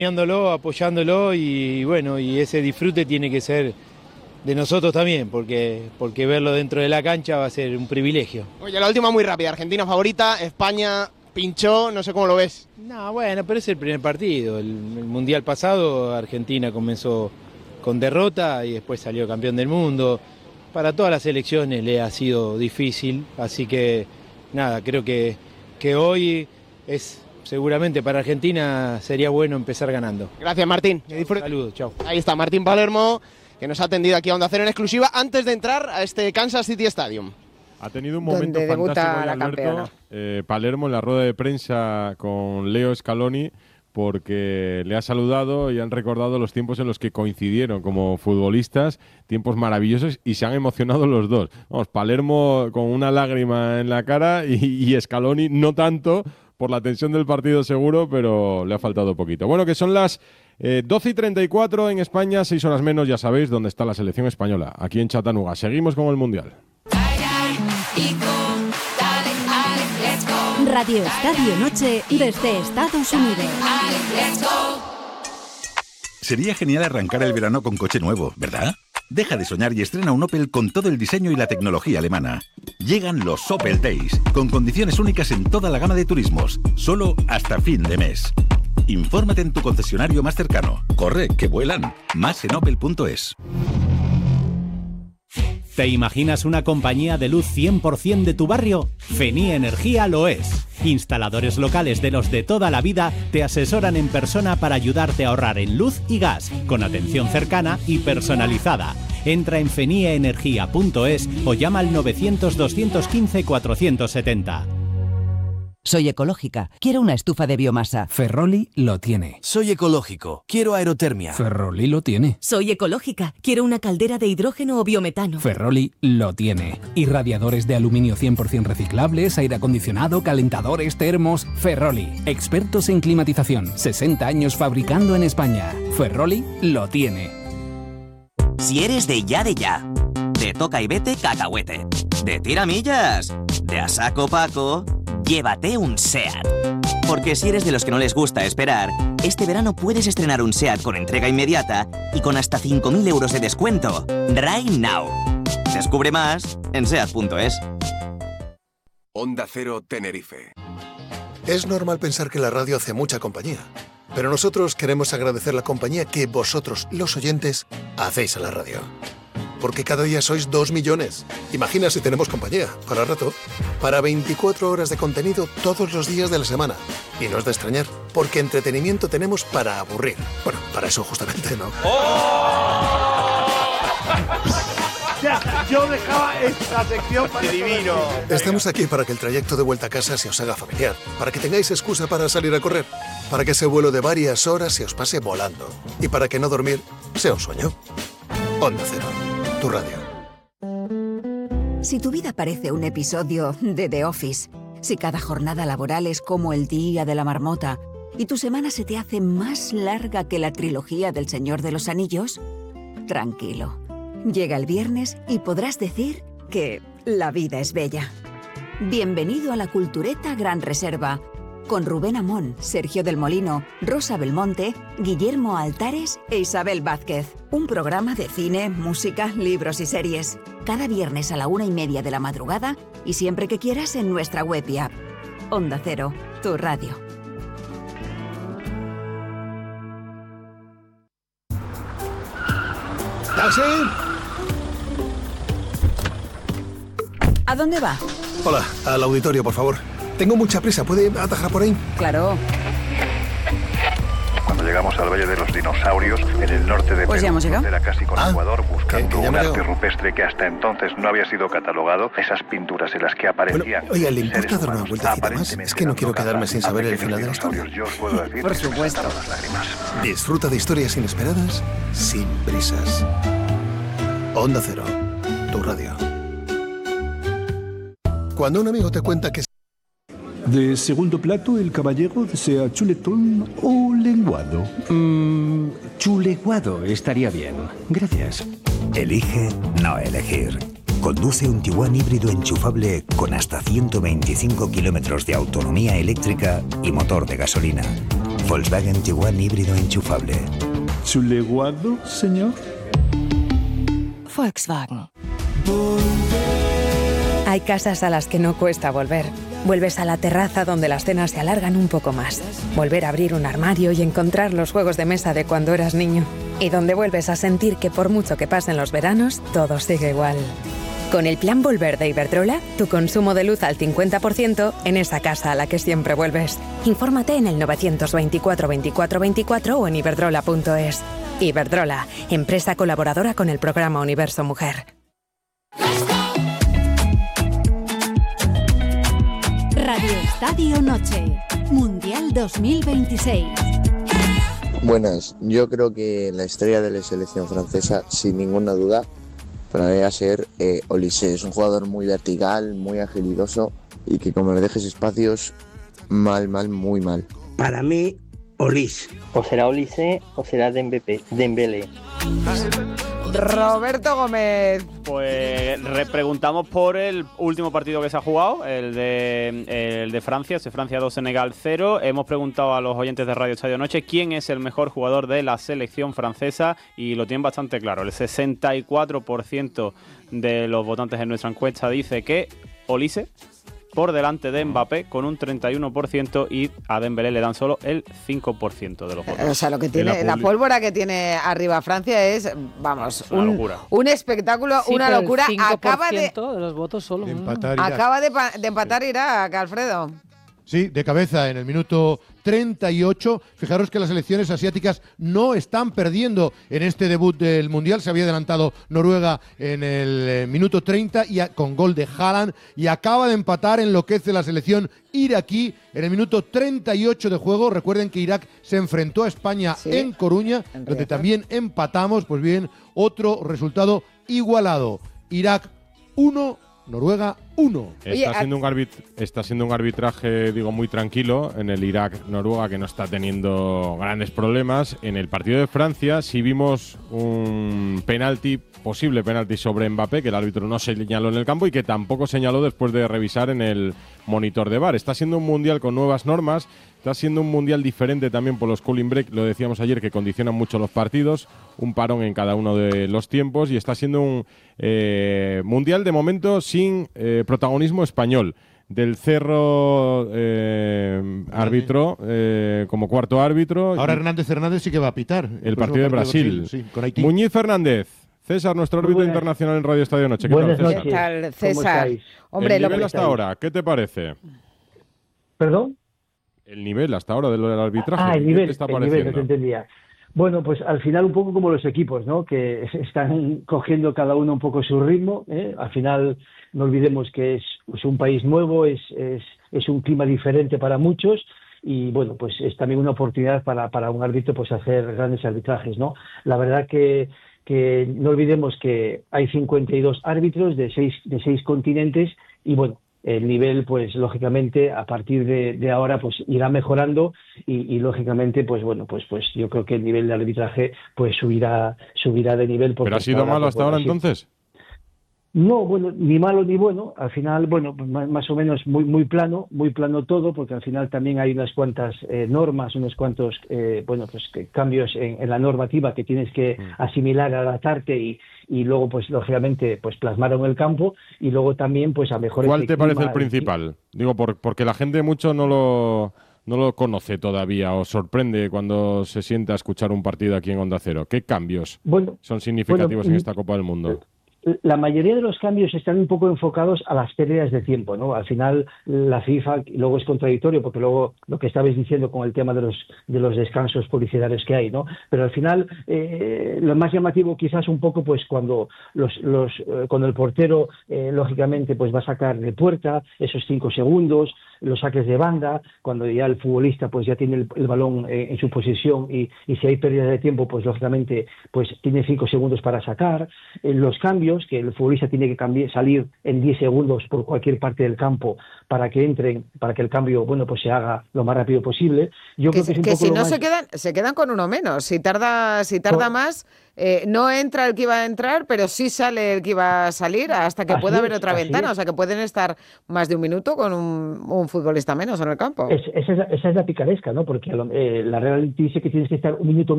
apoyándolo y bueno, y ese disfrute tiene que ser de nosotros también, porque verlo dentro de la cancha va a ser un privilegio. Oye, la última muy rápida, Argentina favorita, España pinchó, no sé cómo lo ves. No, bueno, pero es el primer partido. El Mundial pasado Argentina comenzó con derrota y después salió campeón del mundo. Para todas las selecciones le ha sido difícil, así que nada, creo que hoy es seguramente para Argentina sería bueno empezar ganando. Gracias, Martín. Saludos, chao. Ahí está Martín Palermo, que nos ha atendido aquí a Onda Cero en exclusiva antes de entrar a este Kansas City Stadium. Ha tenido un momento fantástico hoy, Alberto, Palermo en la rueda de prensa con Leo Scaloni, porque le ha saludado y han recordado los tiempos en los que coincidieron como futbolistas, tiempos maravillosos, y se han emocionado los dos. Vamos, Palermo con una lágrima en la cara y Scaloni no tanto, por la tensión del partido seguro, pero le ha faltado poquito. Bueno, que son las 12:34 en España, 6 horas menos, ya sabéis dónde está la selección española, aquí en Chattanooga. Seguimos con el Mundial. Radio Estadio Noche desde Estados Unidos. Sería genial arrancar el verano con coche nuevo, ¿verdad? Deja de soñar y estrena un Opel con todo el diseño y la tecnología alemana. Llegan los Opel Days, con condiciones únicas en toda la gama de turismos, solo hasta fin de mes. Infórmate en tu concesionario más cercano. Corre, que vuelan. Más en opel.es. ¿Te imaginas una compañía de luz 100% de tu barrio? Fenie Energía lo es. Instaladores locales de los de toda la vida te asesoran en persona para ayudarte a ahorrar en luz y gas, con atención cercana y personalizada. Entra en fenieenergia.es o llama al 900-215-470. Soy ecológica. Quiero una estufa de biomasa. Ferroli lo tiene. Soy ecológico. Quiero aerotermia. Ferroli lo tiene. Soy ecológica. Quiero una caldera de hidrógeno o biometano. Ferroli lo tiene. Irradiadores de aluminio 100% reciclables, aire acondicionado, calentadores, termos. Ferroli. Expertos en climatización. 60 años fabricando en España. Ferroli lo tiene. Si eres de ya, de toca y vete cacahuete, de tiramillas, de a saco Paco, llévate un SEAT. Porque si eres de los que no les gusta esperar, este verano puedes estrenar un SEAT con entrega inmediata y con hasta 5.000 euros de descuento. Right now. Descubre más en SEAT.es. Onda Cero Tenerife. Es normal pensar que la radio hace mucha compañía, pero nosotros queremos agradecer la compañía que vosotros, los oyentes, hacéis a la radio. Porque cada día sois 2 millones. Imagina si tenemos compañía, para rato, para 24 horas de contenido todos los días de la semana. Y no es de extrañar, porque entretenimiento tenemos para aburrir. Bueno, para eso justamente, ¿no? ¡Oh! Ya, yo dejaba esta sección para divino. Estamos aquí para que el trayecto de vuelta a casa se os haga familiar, para que tengáis excusa para salir a correr, para que ese vuelo de varias horas se os pase volando y para que no dormir sea un sueño. Onda Cero, tu radio. Si tu vida parece un episodio de The Office, si cada jornada laboral es como el día de la marmota y tu semana se te hace más larga que la trilogía del Señor de los Anillos, tranquilo. Llega el viernes y podrás decir que la vida es bella. Bienvenido a la Cultureta Gran Reserva, con Rubén Amón, Sergio del Molino, Rosa Belmonte, Guillermo Altares e Isabel Vázquez. Un programa de cine, música, libros y series. Cada viernes a la 1:30 de la madrugada y siempre que quieras en nuestra web y app. Onda Cero, tu radio. ¡Taxi! ¿A dónde va? Hola, al auditorio, por favor. Tengo mucha prisa, ¿puede atajar por ahí? Claro. Cuando llegamos al Valle de los Dinosaurios, en el norte de pues Perú, ya era casi con Ecuador, buscando un arte veo. rupestre que hasta entonces no había sido catalogado, esas pinturas en las que aparecían... Bueno, oiga, ¿le importa dar una vueltecita más? Es que no quiero quedarme sin saber el final de la historia. Yo os puedo decir por supuesto. Las lágrimas. Disfruta de historias inesperadas, sin prisas. Onda Cero, tu radio. Cuando un amigo te cuenta que... De segundo plato, el caballero desea chuletón o lenguado. Chuleguado estaría bien. Gracias. Elige no elegir. Conduce un Tiguan híbrido enchufable con hasta 125 kilómetros de autonomía eléctrica y motor de gasolina. Volkswagen Tiguan híbrido enchufable. ¿Chuleguado, señor? Volkswagen. Hay casas a las que no cuesta volver. Vuelves a la terraza donde las cenas se alargan un poco más. Volver a abrir un armario y encontrar los juegos de mesa de cuando eras niño. Y donde vuelves a sentir que por mucho que pasen los veranos, todo sigue igual. Con el plan Volver de Iberdrola, tu consumo de luz al 50% en esa casa a la que siempre vuelves. Infórmate en el 924 24 24 o en iberdrola.es. Iberdrola, empresa colaboradora con el programa Universo Mujer. Radio Estadio Noche, Mundial 2026. Buenas, yo creo que la estrella de la selección francesa, sin ninguna duda, podría ser Olise. Es un jugador muy vertical, muy agilidoso y que como le dejes espacios, muy mal. Para mí, Olise. O será Olise o será Dembélé. Roberto Gómez. Pues repreguntamos por el último partido que se ha jugado, el de Francia, Francia 2, Senegal 0. Hemos preguntado a los oyentes de Radio Estadio Noche quién es el mejor jugador de la selección francesa y lo tienen bastante claro. El 64% de los votantes en nuestra encuesta dice que Olise, por delante de Mbappé con un 31% y a Dembélé le dan solo el 5% de los votos. O sea, lo que tiene, la pólvora que tiene arriba Francia es, vamos, un espectáculo, sí, una locura. El 5% de los votos solo. Acaba de empatar Irak, Alfredo. Sí, de cabeza en el minuto 38. Fijaros que las selecciones asiáticas no están perdiendo en este debut del Mundial. Se había adelantado Noruega en el minuto 30 y con gol de Haaland y acaba de empatar, enloquece la selección iraquí en el minuto 38 de juego. Recuerden que Irak se enfrentó a España en Coruña, donde también empatamos. Pues bien, otro resultado igualado. Irak 1, Noruega 1. Está siendo un arbitraje, digo, muy tranquilo en el Irak-Noruega, que no está teniendo grandes problemas. En el partido de Francia sí vimos un posible penalti sobre Mbappé, que el árbitro no señaló en el campo y que tampoco señaló después de revisar en el monitor de VAR. Está siendo un mundial con nuevas normas. Está siendo un mundial diferente también por los cooling break, lo decíamos ayer, que condicionan mucho los partidos, un parón en cada uno de los tiempos, y está siendo un mundial de momento sin protagonismo español. Del Cerro árbitro como cuarto árbitro. Ahora Hernández sí que va a pitar el partido de Brasil. Sí, con Haití. Muñiz Fernández. César, nuestro árbitro internacional en Radio Estadio Noche. Buenas noches. ¿Qué tal, César? Hombre, el nivel hasta ahora, ¿qué te parece? ¿Perdón? El nivel hasta ahora del arbitraje. El nivel, ¿qué te está pareciendo? El nivel, no te entendía. Bueno, pues al final un poco como los equipos, ¿no? Que están cogiendo cada uno un poco su ritmo, ¿eh? Al final no olvidemos que es un país nuevo, es un clima diferente para muchos y bueno, pues es también una oportunidad para un árbitro pues hacer grandes arbitrajes, ¿no? La verdad que no olvidemos que hay 52 árbitros de seis continentes y bueno, el nivel, pues lógicamente a partir de ahora pues irá mejorando y lógicamente pues bueno pues yo creo que el nivel de arbitraje pues subirá de nivel. ¿Pero ha sido malo hasta ahora entonces? No, bueno, ni malo ni bueno. Al final, bueno, pues más o menos muy plano todo, porque al final también hay unas cuantas normas, unos cuantos cambios en la normativa que tienes que asimilar, adaptarte y luego, pues lógicamente, pues plasmar en el campo y luego también, pues a mejor. ¿Cuál te parece el principal? Digo, porque la gente mucho no lo conoce todavía o sorprende cuando se sienta a escuchar un partido aquí en Onda Cero. ¿Qué cambios son significativos en esta Copa del Mundo? La mayoría de los cambios están un poco enfocados a las pérdidas de tiempo, ¿no? Al final la FIFA luego es contradictorio porque luego lo que estabais diciendo con el tema de los descansos publicitarios que hay, ¿no? Pero al final lo más llamativo quizás un poco pues cuando cuando el portero lógicamente pues va a sacar de puerta esos 5 segundos, los saques de banda, cuando ya el futbolista pues ya tiene el balón en su posición y si hay pérdida de tiempo pues lógicamente pues tiene 5 segundos para sacar, los cambios cambios, que el futbolista tiene que salir en 10 segundos por cualquier parte del campo para que entren, para que el cambio, bueno, pues se haga lo más rápido posible. Yo creo que es un poco si no más... se quedan con uno menos. Si tarda más, no entra el que iba a entrar, pero sí sale el que iba a salir hasta que pueda haber otra ventana. O sea, que pueden estar más de un minuto con un futbolista menos en el campo. Esa es la picaresca, ¿no? Porque la Real dice que tienes que estar un minuto